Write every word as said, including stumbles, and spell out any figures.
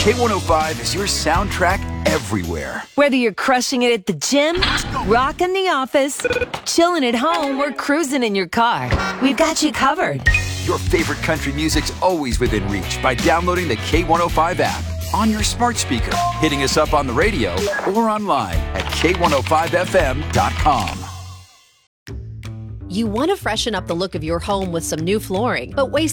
K one oh five is your soundtrack everywhere. Whether you're crushing it at the gym, rocking the office, chilling at home, or cruising in your car, we've got you covered. Your favorite country music's always within reach by downloading the K one oh five app on your smart speaker, hitting us up on the radio, or online at K one oh five F M dot com. You want to freshen up the look of your home with some new flooring, but waste